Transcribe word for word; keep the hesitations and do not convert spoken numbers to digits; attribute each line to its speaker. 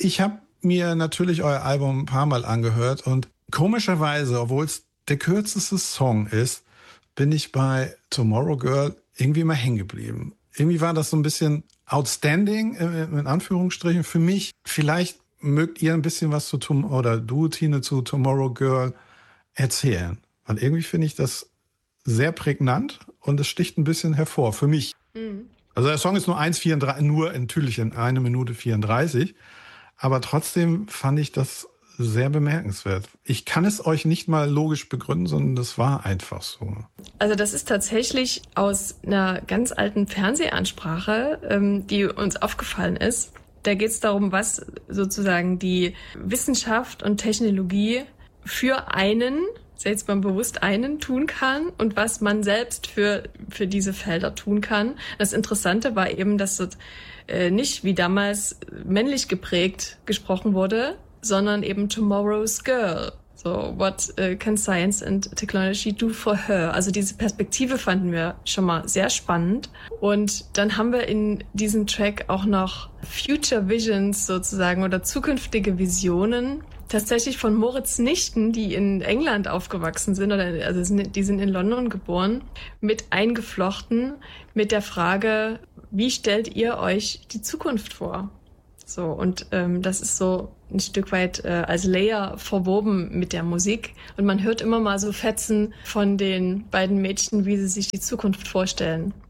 Speaker 1: Ich habe mir natürlich euer Album ein paar Mal angehört und komischerweise, obwohl es der kürzeste Song ist, bin ich bei Tomorrow Girl irgendwie mal hängen geblieben. Irgendwie war das so ein bisschen outstanding, in Anführungsstrichen, für mich. Vielleicht mögt ihr ein bisschen was zu, Tom- oder du, Tine, zu Tomorrow Girl erzählen. Weil irgendwie finde ich das sehr prägnant und es sticht ein bisschen hervor, für mich.
Speaker 2: Mhm.
Speaker 1: Also der Song ist nur eins vierunddreißig, nur natürlich in eine Minute vierunddreißig. Aber trotzdem fand ich das sehr bemerkenswert. Ich kann es euch nicht mal logisch begründen, sondern das war einfach so.
Speaker 2: Also das ist tatsächlich aus einer ganz alten Fernsehansprache, ähm, die uns aufgefallen ist. Da geht es darum, was sozusagen die Wissenschaft und Technologie für einen, jetzt mal bewusst einen, tun kann und was man selbst für, für diese Felder tun kann. Das Interessante war eben, dass dort äh, nicht wie damals männlich geprägt gesprochen wurde, sondern eben Tomorrow's Girl. So, what uh, can science and technology do for her? Also diese Perspektive fanden wir schon mal sehr spannend. Und dann haben wir in diesem Track auch noch Future Visions sozusagen oder zukünftige Visionen. Tatsächlich von Moritz Nichten, die in England aufgewachsen sind, oder also die sind in London geboren, mit eingeflochten mit der Frage, wie stellt ihr euch die Zukunft vor? So, und ähm, das ist so ein Stück weit äh, als Layer verwoben mit der Musik. Und man hört immer mal so Fetzen von den beiden Mädchen, wie sie sich die Zukunft vorstellen.